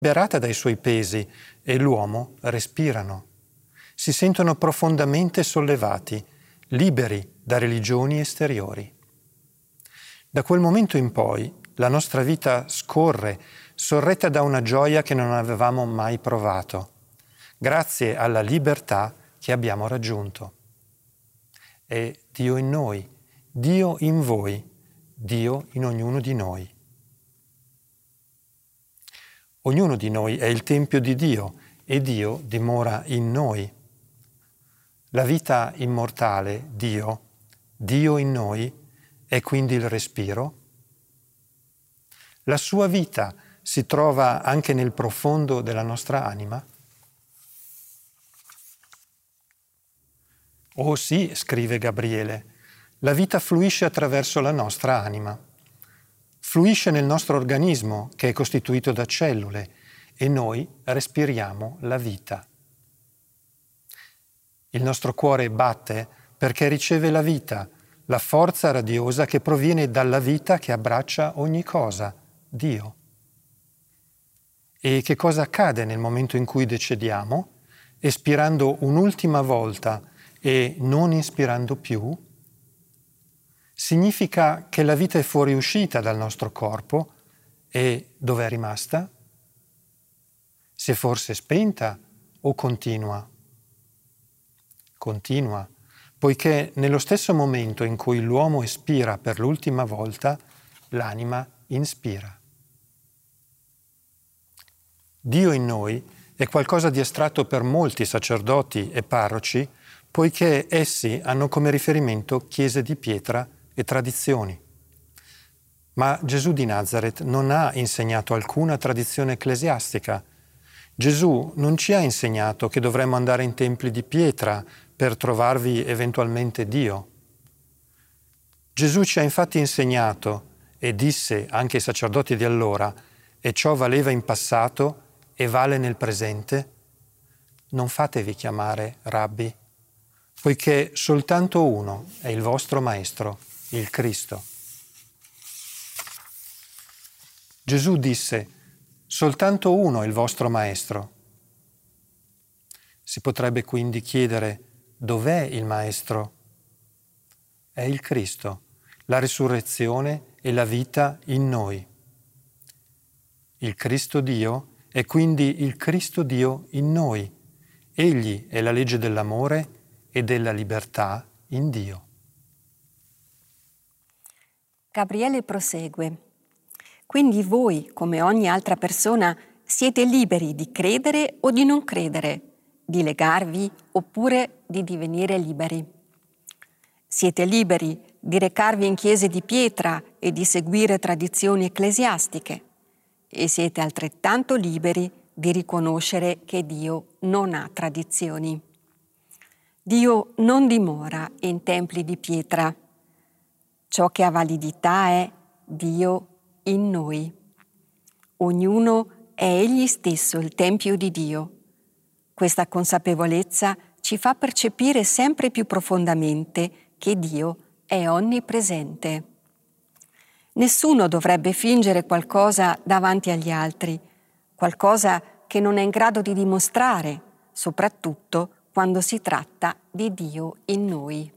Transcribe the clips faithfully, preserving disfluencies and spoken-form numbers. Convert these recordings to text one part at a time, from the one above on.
liberata dai suoi pesi e l'uomo respirano. Si sentono profondamente sollevati, liberi da religioni esteriori. Da quel momento in poi la nostra vita scorre, sorretta da una gioia che non avevamo mai provato, grazie alla libertà che abbiamo raggiunto. È Dio in noi, Dio in voi, Dio in ognuno di noi. Ognuno di noi è il tempio di Dio e Dio dimora in noi. La vita immortale, Dio, Dio in noi, è quindi il respiro. La sua vita si trova anche nel profondo della nostra anima? Oh sì, scrive Gabriele, la vita fluisce attraverso la nostra anima. Fluisce nel nostro organismo, che è costituito da cellule, e noi respiriamo la vita. Il nostro cuore batte perché riceve la vita, la forza radiosa che proviene dalla vita che abbraccia ogni cosa, Dio. E che cosa accade nel momento in cui decediamo? Espirando un'ultima volta e non inspirando più? Significa che la vita è fuoriuscita dal nostro corpo e dove è rimasta? Si è forse spenta o continua? Continua, poiché nello stesso momento in cui l'uomo espira per l'ultima volta, l'anima inspira. Dio in noi è qualcosa di astratto per molti sacerdoti e parroci, poiché essi hanno come riferimento chiese di pietra e tradizioni. Ma Gesù di Nazaret non ha insegnato alcuna tradizione ecclesiastica. Gesù non ci ha insegnato che dovremmo andare in templi di pietra per trovarvi eventualmente Dio. Gesù ci ha infatti insegnato, e disse anche ai sacerdoti di allora, e ciò valeva in passato e vale nel presente, non fatevi chiamare rabbi, poiché soltanto uno è il vostro Maestro, il Cristo. Gesù disse, soltanto uno è il vostro Maestro. Si potrebbe quindi chiedere, dov'è il Maestro? È il Cristo, la risurrezione e la vita in noi. Il Cristo Dio è quindi il Cristo Dio in noi. Egli è la legge dell'amore e della libertà in Dio. Gabriele prosegue. Quindi voi, come ogni altra persona, siete liberi di credere o di non credere, di legarvi oppure di divenire liberi. Siete liberi di recarvi in chiese di pietra e di seguire tradizioni ecclesiastiche e siete altrettanto liberi di riconoscere che Dio non ha tradizioni. Dio non dimora in templi di pietra. Ciò che ha validità è Dio in noi. Ognuno è egli stesso il tempio di Dio. Questa consapevolezza ci fa percepire sempre più profondamente che Dio è onnipresente. Nessuno dovrebbe fingere qualcosa davanti agli altri, qualcosa che non è in grado di dimostrare, soprattutto quando si tratta di Dio in noi.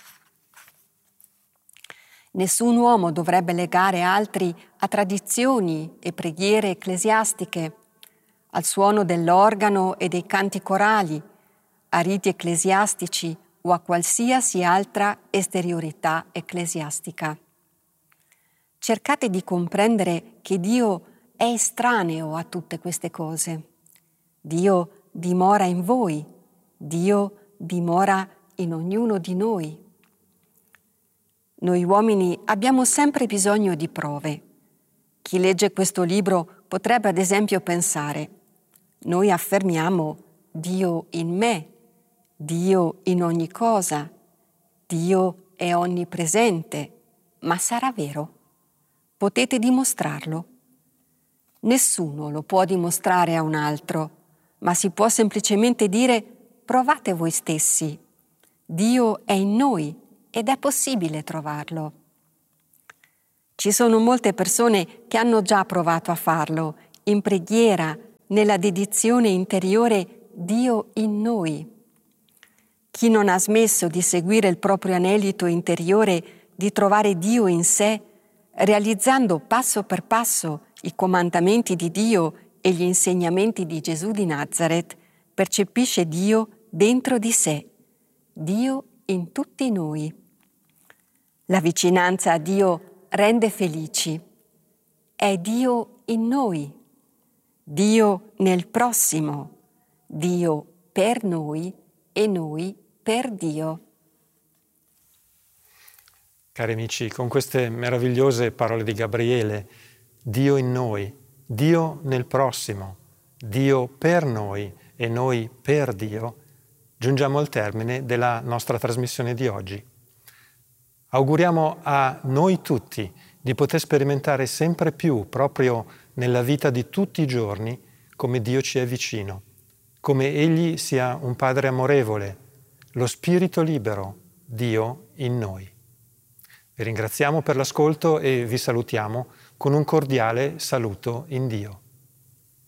Nessun uomo dovrebbe legare altri a tradizioni e preghiere ecclesiastiche, al suono dell'organo e dei canti corali, a riti ecclesiastici o a qualsiasi altra esteriorità ecclesiastica. Cercate di comprendere che Dio è estraneo a tutte queste cose. Dio dimora in voi, Dio dimora in ognuno di noi. Noi uomini abbiamo sempre bisogno di prove. Chi legge questo libro potrebbe ad esempio pensare: noi affermiamo Dio in me, Dio in ogni cosa, Dio è onnipresente, ma sarà vero? Potete dimostrarlo? Nessuno lo può dimostrare a un altro, ma si può semplicemente dire: provate voi stessi. Dio è in noi ed è possibile trovarlo. Ci sono molte persone che hanno già provato a farlo, in preghiera, nella dedizione interiore Dio in noi. Chi non ha smesso di seguire il proprio anelito interiore di trovare Dio in sé, realizzando passo per passo i comandamenti di Dio e gli insegnamenti di Gesù di Nazareth, percepisce Dio dentro di sé, Dio in tutti noi. La vicinanza a Dio rende felici. È Dio in noi, Dio nel prossimo, Dio per noi e noi per Dio. Cari amici, con queste meravigliose parole di Gabriele, Dio in noi, Dio nel prossimo, Dio per noi e noi per Dio, giungiamo al termine della nostra trasmissione di oggi. Auguriamo a noi tutti di poter sperimentare sempre più, proprio nella vita di tutti i giorni, come Dio ci è vicino, come Egli sia un Padre amorevole, lo Spirito libero, Dio in noi. Vi ringraziamo per l'ascolto e vi salutiamo con un cordiale saluto in Dio.